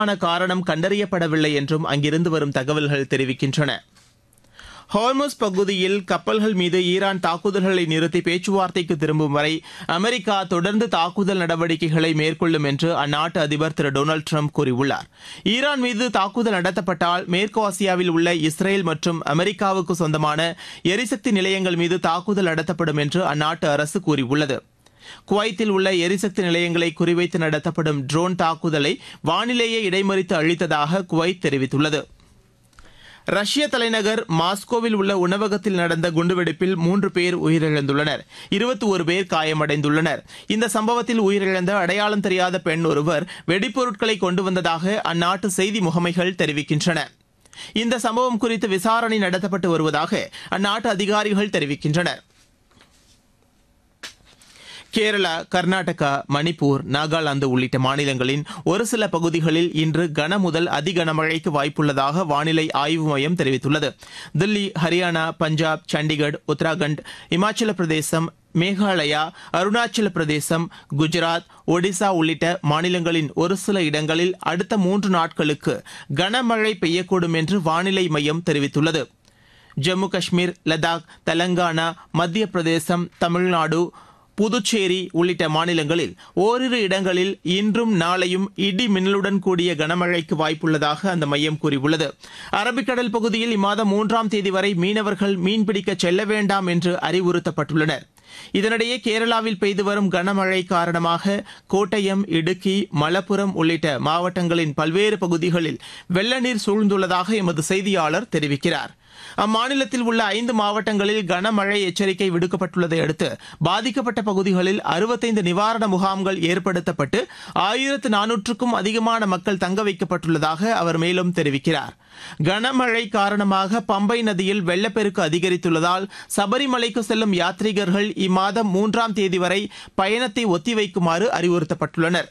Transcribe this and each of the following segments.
காரணம் கண்டறியப்படவில்லை என்றும் அங்கிருந்து வரும் தகவல்கள் தெரிவிக்கின்றன. ஹோர்முஸ் பகுதியில் கப்பல்கள் மீது ஈரான் தாக்குதல்களை நிறுத்தி பேச்சுவார்த்தைக்கு திரும்பும் வரை அமெரிக்கா தொடர்ந்து தாக்குதல் நடவடிக்கைகளை மேற்கொள்ளும் என்று அந்நாட்டு அதிபர் திரு டொனால்டு டிரம்ப் கூறியுள்ளார். ஈரான் மீது தாக்குதல் நடத்தப்பட்டால் மேற்கு ஆசியாவில் உள்ள இஸ்ரேல் மற்றும் அமெரிக்காவுக்கு சொந்தமான எரிசக்தி நிலையங்கள் மீது தாக்குதல் நடத்தப்படும் என்று அந்நாட்டு அரசு கூறியுள்ளது. குவைத்தில் உள்ள எரிசக்தி நிலையங்களை குறிவைத்து நடத்தப்படும் ட்ரோன் தாக்குதலை வானிலேயே இடைமறித்து அழித்ததாக குவைத் தெரிவித்துள்ளது. ரஷ்ய தலைநகர் மாஸ்கோவில் உள்ள உணவகத்தில் நடந்த குண்டுவெடிப்பில் 3 பேர் உயிரிழந்துள்ளனர். 21 பேர் காயமடைந்துள்ளனர். இந்த சம்பவத்தில் உயிரிழந்த அடையாளம் தெரியாத பெண் ஒருவர் வெடிப்பொருட்களை கொண்டு வந்ததாக அந்நாட்டு செய்தி முகமைகள் தெரிவிக்கின்றன. இந்த சம்பவம் குறித்து விசாரணை நடத்தப்பட்டு வருவதாக அந்நாட்டு அதிகாரிகள் தெரிவிக்கின்றனர். கேரளா, கர்நாடகா, மணிப்பூர், நாகாலாந்து உள்ளிட்ட மாநிலங்களின் ஒரு சில பகுதிகளில் இன்று கன முதல் அதி கனமழைக்கு வாய்ப்புள்ளதாக வானிலை ஆய்வு மையம் தெரிவித்துள்ளது. தில்லி, ஹரியானா, பஞ்சாப், சண்டிகர், உத்தராகண்ட், இமாச்சல பிரதேசம், மேகாலயா, அருணாச்சல பிரதேசம், குஜராத், ஒடிசா உள்ளிட்ட மாநிலங்களின் ஒரு சில இடங்களில் அடுத்த 3 நாட்களுக்கு கனமழை பெய்யக்கூடும் என்று வானிலை மையம் தெரிவித்துள்ளது. ஜம்மு காஷ்மீர், லடாக், தெலங்கானா, மத்திய பிரதேசம், தமிழ்நாடு, புதுச்சேரி உள்ளிட்ட மாநிலங்களில் ஓரிரு இடங்களில் இன்றும் நாளையும் இடி மின்னலுடன் கூடிய கனமழைக்கு வாய்ப்புள்ளதாக அந்த மையம் கூறியுள்ளது. அரபிக்கடல் பகுதியில் இம்மாதம் 3ஆம் தேதி வரை மீனவர்கள் மீன்பிடிக்க செல்ல வேண்டாம் என்று அறிவுறுத்தப்பட்டுள்ளனர். இதனிடையே கேரளாவில் பெய்து வரும் கனமழை காரணமாக கோட்டயம், இடுக்கி, மலப்புரம் உள்ளிட்ட மாவட்டங்களின் பல்வேறு பகுதிகளில் வெள்ள நீர் சூழ்ந்துள்ளதாக எமது செய்தியாளர் தெரிவிக்கிறார். அம்மாநிலத்தில் உள்ள 5 மாவட்டங்களில் கனமழை எச்சரிக்கை விடுக்கப்பட்டுள்ளதை அடுத்து பாதிக்கப்பட்ட பகுதிகளில் 65 நிவாரண முகாம்கள் ஏற்படுத்தப்பட்டு 1400க்கும் அதிகமான மக்கள் தங்க வைக்கப்பட்டுள்ளதாக அவர் மேலும் தெரிவிக்கிறார். கனமழை காரணமாக பம்பை நதியில் வெள்ளப்பெருக்கு அதிகரித்துள்ளதால் சபரிமலைக்கு செல்லும் யாத்ரீகர்கள் இம்மாதம் 3ஆம் தேதி வரை பயணத்தை ஒத்திவைக்குமாறு அறிவுறுத்தப்பட்டுள்ளனர்.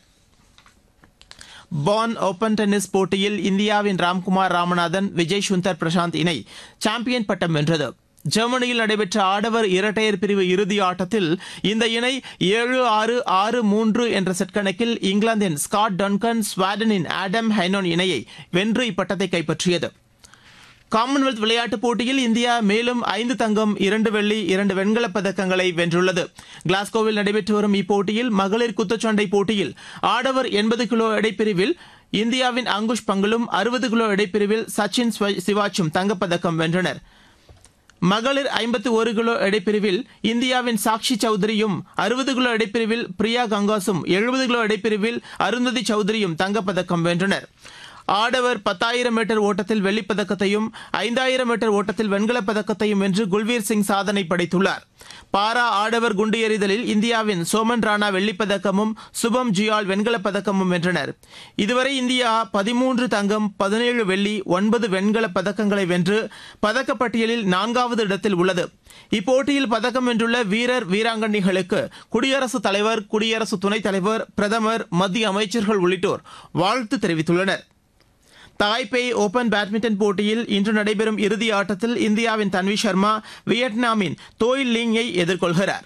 பான் ஓபன் டென்னிஸ் போட்டியில் இந்தியாவின் ராம்குமார் ராமநாதன், விஜய் சுந்தர் பிரசாந்த் இணை சாம்பியன் பட்டம் வென்றது. ஜெர்மனியில் நடைபெற்ற ஆடவர் இரட்டையர் பிரிவு இறுதி ஆட்டத்தில் இந்த இணை 7-6, 6-3 என்ற செட் கணக்கில் இங்கிலாந்தின் ஸ்காட் டன்கன், ஸ்வீடனின் ஆடம் ஹைனோன் இணையை வென்று இப்பட்டத்தை கைப்பற்றியது. காமன்வெல்த் விளையாட்டுப் போட்டியில் இந்தியா மேலும் 5 தங்கம், 2 வெள்ளி, 2 வெண்கலப் பதக்கங்களை வென்றுள்ளது. கிளாஸ்கோவில் நடைபெற்று வரும் இப்போட்டியில் மகளிர் குத்துச்சண்டை போட்டியில் ஆடவர் 80 கிலோ எடைப்பிரிவில் இந்தியாவின் அங்குஷ் பங்கலும், 60 கிலோ எடைப்பிரிவில் சச்சின் சிவாச்சும் தங்கப்பதக்கம் வென்றனர். மகளிர் 51 கிலோ எடைப்பிரிவில் இந்தியாவின் சாக்ஷி சௌத்ரியும், 60 கிலோ எடைப்பிரிவில் பிரியா கங்காசும், 70 கிலோ எடைப்பிரிவில் அருந்ததி சௌத்ரியும் தங்கப்பதக்கம் வென்றனர். ஆடவர் 10,000 மீட்டர் ஓட்டத்தில் வெள்ளிப்பதக்கத்தையும் 5,000 மீட்டர் ஓட்டத்தில் வெண்கலப் பதக்கத்தையும் வென்று குல்வீர் சிங் சாதனை படைத்துள்ளார். பாரா ஆடவர் குண்டு எறிதலில் இந்தியாவின் சோமன் ராணா வெள்ளிப்பதக்கமும் சுபம் ஜியால் வெண்கலப் பதக்கமும் வென்றனர். இதுவரை இந்தியா 13 தங்கம், 17 வெள்ளி, 9 வெண்கலப் பதக்கங்களை வென்று பதக்கப்பட்டியலில் 4வது இடத்தில் உள்ளது. இப்போட்டியில் பதக்கம் வென்றுள்ள வீரர் வீராங்கனைகளுக்கு குடியரசுத் தலைவர், குடியரசு துணைத் தலைவர், பிரதமர், மத்திய அமைச்சர்கள் உள்ளிட்டோர் வாழ்த்து தெரிவித்துள்ளனர். தாய்பேய் ஓபன் பேட்மிண்டன் போட்டியில் இன்று நடைபெறும் இறுதி ஆட்டத்தில் இந்தியாவின் தன்வி சர்மா வியட்நாமின் தோய் லிங்கை எதிர்கொள்கிறார்.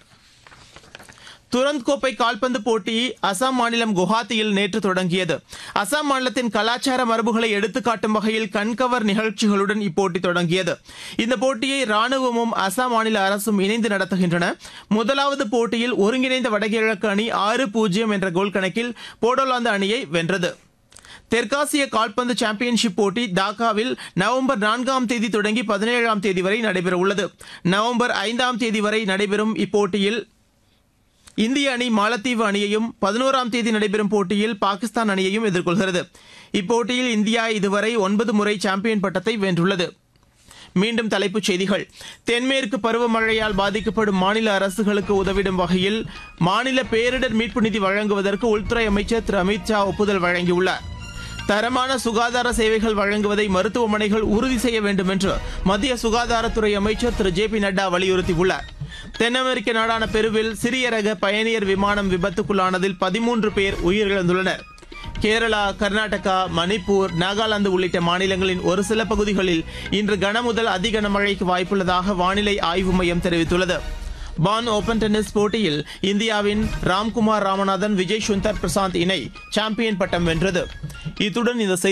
துரந்த் கோப்பை கால்பந்து போட்டி அசாம் மாநிலம் குவஹாத்தியில் நேற்று தொடங்கியது. அசாம் மாநிலத்தின் கலாச்சார மரபுகளை எடுத்துக்காட்டும் வகையில் கண்கவர் நிகழ்ச்சிகளுடன் இப்போட்டி தொடங்கியது. இந்த போட்டியை ராணுவமும் அசாம் மாநில அரசும் இணைந்து நடத்துகின்றன. முதலாவது போட்டியில் ஒருங்கிணைந்த வடகிழக்கு அணி 6-0 என்ற கோல் கணக்கில் போடோலாந்து அணியை வென்றது. தெற்காசிய கால்பந்து சாம்பியன்ஷிப் போட்டி டாக்காவில் நவம்பர் 4ஆம் தேதி தொடங்கி 17ஆம் தேதி வரை நடைபெறவுள்ளது. நவம்பர் 5ஆம் தேதி வரை நடைபெறும் இப்போட்டியில் இந்திய அணி மாலத்தீவு அணியையும், 11ஆம் தேதி நடைபெறும் போட்டியில் பாகிஸ்தான் அணியையும் எதிர்கொள்கிறது. இப்போட்டியில் இந்தியா இதுவரை 9 முறை சாம்பியன் பட்டத்தை வென்றுள்ளது. மீண்டும் தலைப்புச் செய்திகள். தென்மேற்கு பருவமழையால் பாதிக்கப்படும் மாநில அரசுகளுக்கு உதவிடும் வகையில் மாநில பேரிடர் மீட்பு நிதி வழங்குவதற்கு உள்துறை அமைச்சர் திரு அமித் ஷா ஒப்புதல் வழங்கியுள்ளார். தரமான சுகாதார சேவைகள் வழங்குவதை மருத்துவமனைகள் உறுதி செய்ய வேண்டும் என்று மத்திய சுகாதாரத்துறை அமைச்சர் திரு ஜே பி நட்டா வலியுறுத்தியுள்ளார். தென் அமெரிக்க நாடான பெருவில் சிறிய ரக பயணியர் விமானம் விபத்துக்குள்ளானதில் 13 பேர் உயிரிழந்துள்ளனர். கேரளா, கர்நாடகா, மணிப்பூர், நாகாலாந்து உள்ளிட்ட மாநிலங்களின் ஒரு சில பகுதிகளில் இன்று கனமுதல் அதி கனமழைக்கு வாய்ப்புள்ளதாக வானிலை ஆய்வு மையம் தெரிவித்துள்ளது. பான் ஓபன் டென்னிஸ் போட்டியில் இந்தியாவின் ராம்குமார் ராமநாதன் விஜய் சுந்தர் பிரசாந்த் இணை சாம்பியன் பட்டம் வென்றது. இத்துடன் இந்த